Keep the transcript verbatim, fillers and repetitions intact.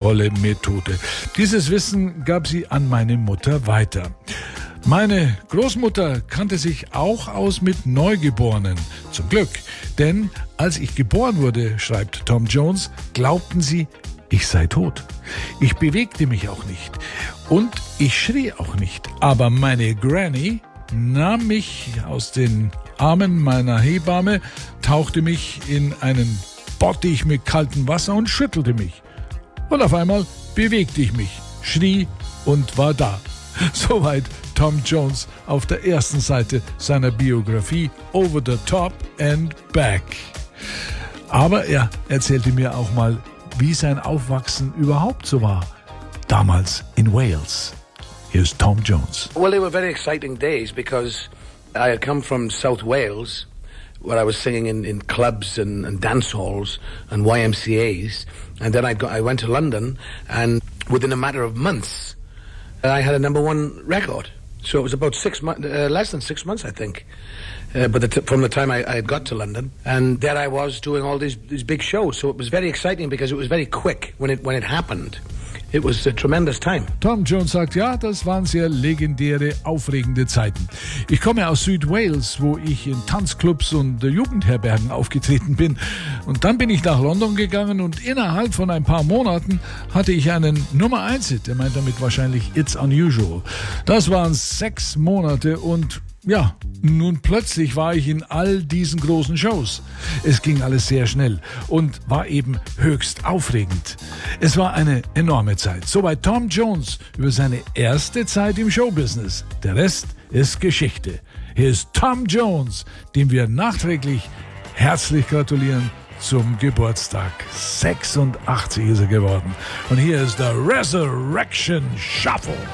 tolle Methode. Dieses Wissen gab sie an meine Mutter weiter. Meine Großmutter kannte sich auch aus mit Neugeborenen. Zum Glück, denn als ich geboren wurde, schreibt Tom Jones, glaubten sie, ich sei tot. Ich bewegte mich auch nicht und ich schrie auch nicht. Aber meine Granny nahm mich aus den Armen meiner Hebamme, tauchte mich in einen Bottich mit kaltem Wasser und schüttelte mich. Und auf einmal bewegte ich mich, schrie und war da. Soweit Tom Jones auf der ersten Seite seiner Biografie Over the Top and Back. Aber er erzählte mir auch mal, wie sein Aufwachsen überhaupt so war. Damals in Wales. Here's Tom Jones. Well, they were very exciting days because I had come from South Wales, where I was singing in, in clubs and, and dance halls and Y M C As. And then I, got, I went to London, and within a matter of months, I had a number one record. So it was about six months, uh, less than six months, I think. Uh, but the t- from the time I, I had got to London, and there I was doing all these these big shows. So it was very exciting because it was very quick when it when it happened. It was a tremendous time. Tom Jones sagt, ja, das waren sehr legendäre, aufregende Zeiten. Ich komme aus Südwales, wo ich in Tanzclubs und Jugendherbergen aufgetreten bin. Und dann bin ich nach London gegangen und innerhalb von ein paar Monaten hatte ich einen Nummer eins Hit. Er meint damit wahrscheinlich It's Unusual. Das waren sechs Monate und ja, nun plötzlich war ich in all diesen großen Shows. Es ging alles sehr schnell und war eben höchst aufregend. Es war eine enorme Zeit. Soweit Tom Jones über seine erste Zeit im Showbusiness. Der Rest ist Geschichte. Hier ist Tom Jones, dem wir nachträglich herzlich gratulieren zum Geburtstag. sechsundachtzig ist er geworden. Und hier ist der Resurrection Shuffle.